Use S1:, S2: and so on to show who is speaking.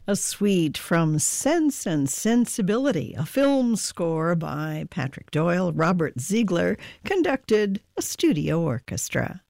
S1: A suite from Sense and Sensibility, a film score by Patrick Doyle. Robert Ziegler conducted a studio orchestra.